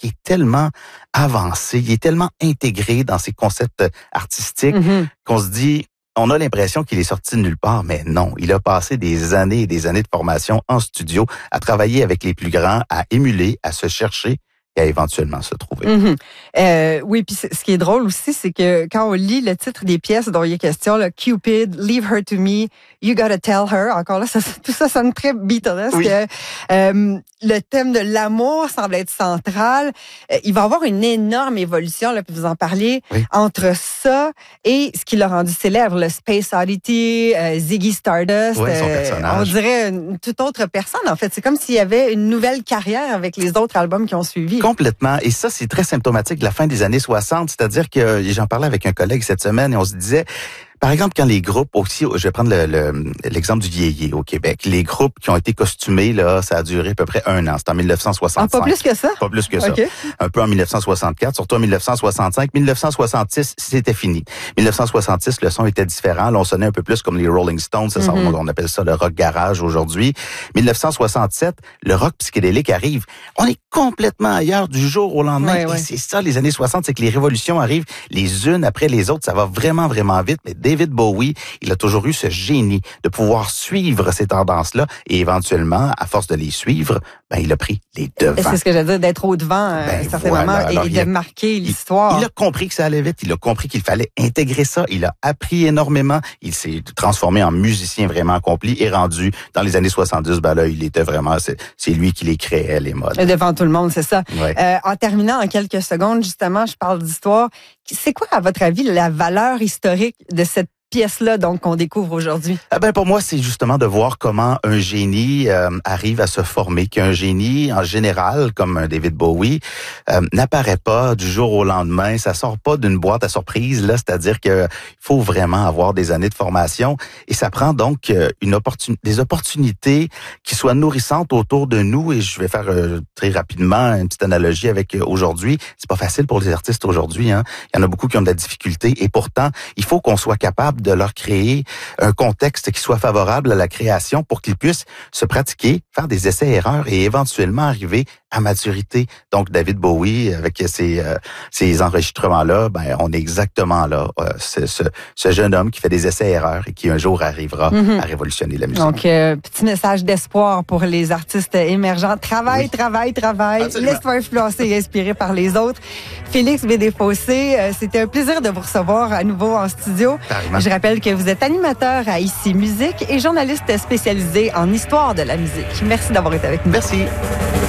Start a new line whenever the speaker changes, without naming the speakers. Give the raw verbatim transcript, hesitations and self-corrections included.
qu'il est tellement avancé, il est tellement intégré dans ses concepts artistiques mm-hmm. qu'on se dit, on a l'impression qu'il est sorti de nulle part, mais non. Il a passé des années et des années de formation en studio, à travailler avec les plus grands, à émuler, à se chercher et à éventuellement se trouver.
Mm-hmm. Euh, oui, puis ce qui est drôle aussi, c'est que quand on lit le titre des pièces dont il est question, là, Cupid, Leave Her to Me, You Gotta Tell Her, encore là, ça, tout ça sonne très Beatlesque. Oui. Euh, le thème de l'amour semble être central. Euh, il va y avoir une énorme évolution, là, puis vous en parlez, oui. entre ça et ce qui l'a rendu célèbre, le Space Oddity, euh, Ziggy Stardust.
Oui, son personnage.
Euh, on dirait une toute autre personne, en fait. C'est comme s'il y avait une nouvelle carrière avec les autres albums qui ont suivi.
Complètement. Et ça, c'est très symptomatique de la fin des années soixante. C'est-à-dire que j'en parlais avec un collègue cette semaine et on se disait, par exemple, quand les groupes aussi, je vais prendre le, le, l'exemple du vieillier au Québec, les groupes qui ont été costumés, là, ça a duré à peu près un an. C'était en dix-neuf cent soixante-cinq.
Ah, pas plus que ça?
Pas plus que
okay.
ça. Un peu en dix-neuf cent soixante-quatre, surtout en dix-neuf cent soixante-cinq. dix-neuf cent soixante-six, c'était fini. dix-neuf cent soixante-six, le son était différent. Là, on sonnait un peu plus comme les Rolling Stones. Ça, mm-hmm. On appelle ça le rock garage aujourd'hui. dix-neuf cent soixante-sept, le rock psychédélique arrive. On est complètement ailleurs du jour au lendemain.
Ouais,
et
ouais.
c'est ça, les années soixante, c'est que les révolutions arrivent les unes après les autres. Ça va vraiment, vraiment vite. Mais David Bowie, il a toujours eu ce génie de pouvoir suivre ces tendances-là et éventuellement, à force de les suivre, ben il a pris les devants.
C'est ce que j'allais dire, d'être au devant à ben, un certain voilà. moment Alors, et de a, marquer l'histoire.
Il, il a compris que ça allait vite, il a compris qu'il fallait intégrer ça, il a appris énormément, il s'est transformé en musicien vraiment accompli et rendu dans les années soixante-dix, ben là, il était vraiment, c'est, c'est lui qui les créait, les modes.
Devant tout le monde, c'est ça.
Ouais.
Euh, en terminant en quelques secondes, justement, je parle d'histoire. C'est quoi, à votre avis, la valeur historique de cette pièce-là, donc, qu'on découvre aujourd'hui?
Ah ben, pour moi, c'est justement de voir comment un génie euh, arrive à se former, qu'un génie, en général, comme un David Bowie, euh, n'apparaît pas du jour au lendemain, ça sort pas d'une boîte à surprise, là, c'est-à-dire que il faut vraiment avoir des années de formation et ça prend donc une opportun- des opportunités qui soient nourrissantes autour de nous et je vais faire euh, très rapidement une petite analogie avec euh, aujourd'hui. C'est pas facile pour les artistes aujourd'hui, hein. Il y en a beaucoup qui ont de la difficulté et pourtant, il faut qu'on soit capable de leur créer un contexte qui soit favorable à la création pour qu'ils puissent se pratiquer, faire des essais-erreurs et éventuellement arriver à maturité. Donc, David Bowie, avec ces, euh, ces enregistrements-là, ben, on est exactement là. Euh, c'est ce, ce jeune homme qui fait des essais-erreurs et qui un jour arrivera mm-hmm. à révolutionner la musique.
Donc, euh, petit message d'espoir pour les artistes émergents. Travaille, oui. travaille, travaille. Laisse-toi influencer et inspirer par les autres. Félix Bédéfossé, euh, c'était un plaisir de vous recevoir à nouveau en studio.
Carrément.
Je rappelle que vous êtes animateur à Ici Musique et journaliste spécialisé en histoire de la musique. Merci d'avoir été avec nous.
Merci.